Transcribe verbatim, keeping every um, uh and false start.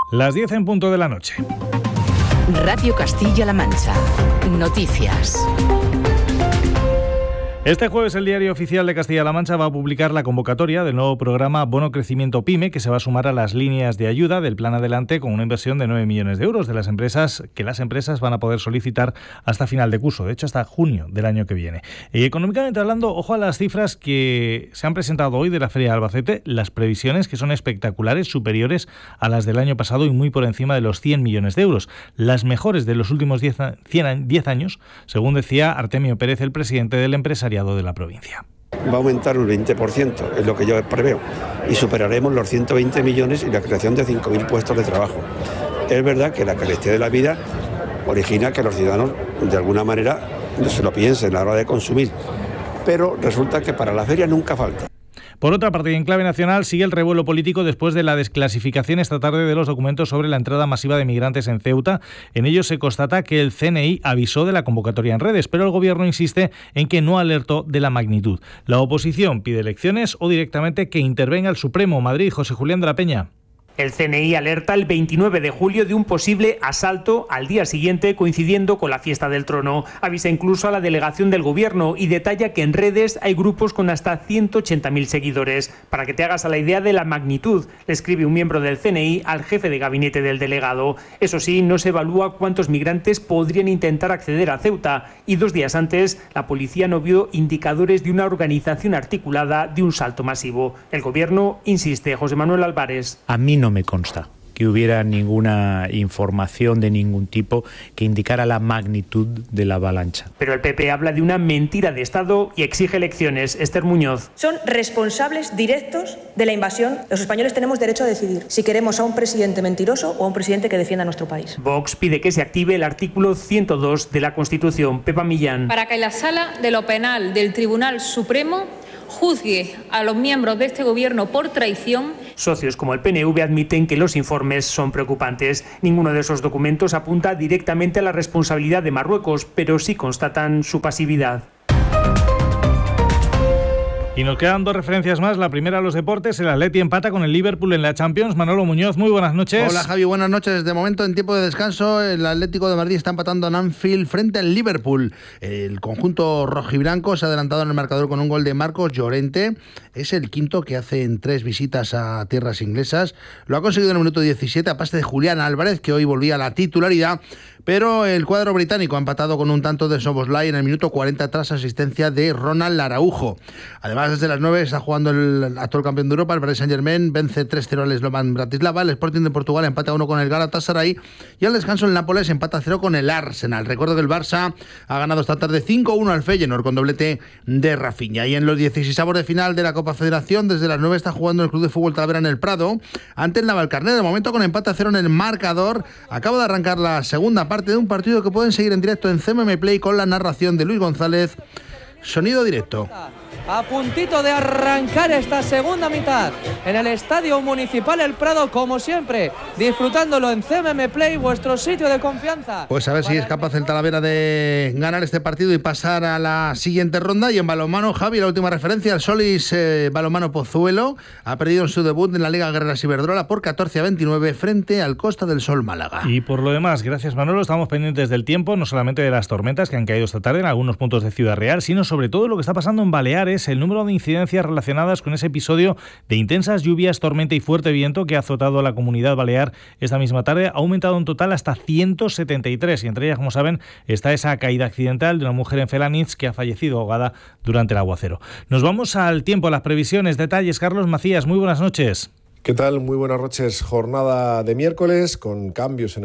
Las diez en punto de la noche. Radio Castilla-La Mancha. Noticias. Este jueves el Diario Oficial de Castilla-La Mancha va a publicar la convocatoria del nuevo programa Bono Crecimiento PYME, que se va a sumar a las líneas de ayuda del Plan Adelante con una inversión de nueve millones de euros de las empresas que las empresas van a poder solicitar hasta final de curso, de hecho hasta junio del año que viene. Y económicamente hablando, ojo a las cifras que se han presentado hoy de la Feria de Albacete, las previsiones que son espectaculares, superiores a las del año pasado y muy por encima de los cien millones de euros, las mejores de los últimos diez años, según decía Artemio Pérez, el presidente del empresariado de la provincia. Va a aumentar un veinte por ciento, es lo que yo preveo, y superaremos los ciento veinte millones y la creación de cinco mil puestos de trabajo. Es verdad que la carestía de la vida origina que los ciudadanos, de alguna manera, no se lo piensen a la hora de consumir, pero resulta que para la feria nunca falta. Por otra parte, y en clave nacional, sigue el revuelo político después de la desclasificación esta tarde de los documentos sobre la entrada masiva de migrantes en Ceuta. En ellos se constata que el C N I avisó de la convocatoria en redes, pero el Gobierno insiste en que no alertó de la magnitud. La oposición pide elecciones o directamente que intervenga el Supremo. Madrid, José Julián de la Peña. El C N I alerta el veintinueve de julio de un posible asalto al día siguiente, coincidiendo con la fiesta del trono. Avisa incluso a la delegación del Gobierno y detalla que en redes hay grupos con hasta ciento ochenta mil seguidores. Para que te hagas a la idea de la magnitud, le escribe un miembro del C N I al jefe de gabinete del delegado. Eso sí, no se evalúa cuántos migrantes podrían intentar acceder a Ceuta, y dos días antes la policía no vio indicadores de una organización articulada de un salto masivo. El Gobierno insiste. José Manuel Álvarez. A mí no No me consta que hubiera ninguna información de ningún tipo que indicara la magnitud de la avalancha. Pero el P P habla de una mentira de Estado y exige elecciones. Esther Muñoz. Son responsables directos de la invasión. Los españoles tenemos derecho a decidir si queremos a un presidente mentiroso o a un presidente que defienda nuestro país. Vox pide que se active el artículo ciento dos de la Constitución. Pepa Millán. Para que la Sala de lo Penal del Tribunal Supremo juzgue a los miembros de este Gobierno por traición. Socios como el P N V admiten que los informes son preocupantes. Ninguno de esos documentos apunta directamente a la responsabilidad de Marruecos, pero sí constatan su pasividad. Y nos quedan dos referencias más. La primera, los deportes. El Atleti empata con el Liverpool en la Champions. Manolo Muñoz, muy buenas noches. Hola Javi, buenas noches. De momento, en tiempo de descanso, el Atlético de Madrid está empatando en Anfield frente al Liverpool. El conjunto rojiblanco se ha adelantado en el marcador con un gol de Marcos Llorente. Es el quinto que hace en tres visitas a tierras inglesas. Lo ha conseguido en el minuto diecisiete a pase de Julián Álvarez, que hoy volvía a la titularidad. Pero el cuadro británico ha empatado con un tanto de Szoboszlai en el minuto cuarenta tras asistencia de Ronald Araujo. Además, desde las nueve está jugando el actual campeón de Europa, el Paris Saint-Germain, vence tres cero al Slovan Bratislava, el Sporting de Portugal empata uno con el Galatasaray y al descanso el Nápoles empata cero con el Arsenal. Recuerdo que el Barça ha ganado esta tarde cinco uno al Feyenoord con doblete de Rafinha. Y en los dieciseisavos de final de la Copa Federación, desde las nueve está jugando el Club de Fútbol Talavera en el Prado ante el Navalcarnero, de momento con empate a cero en el marcador. Acaba de arrancar la segunda parte de un partido que pueden seguir en directo en C M M Play con la narración de Luis González. Sonido directo. A puntito de arrancar esta segunda mitad en el Estadio Municipal El Prado, como siempre, disfrutándolo en C M M Play, vuestro sitio de confianza. Pues a ver si es capaz el Talavera de ganar este partido y pasar a la siguiente ronda. Y en balonmano, Javi, la última referencia, el Solis eh, Balonmano Pozuelo ha perdido en su debut en la Liga Guerreras Iberdrola por catorce a veintinueve frente al Costa del Sol Málaga. Y por lo demás, gracias Manolo, estamos pendientes del tiempo, no solamente de las tormentas que han caído esta tarde en algunos puntos de Ciudad Real, sino sobre todo lo que está pasando en Baleares. El número de incidencias relacionadas con ese episodio de intensas lluvias, tormenta y fuerte viento que ha azotado a la comunidad balear esta misma tarde ha aumentado en total hasta ciento setenta y tres, y entre ellas, como saben, está esa caída accidental de una mujer en Felanitz que ha fallecido ahogada durante el aguacero. Nos vamos al tiempo, a las previsiones, detalles. Carlos Macías, muy buenas noches. ¿Qué tal? Muy buenas noches. Jornada de miércoles con cambios en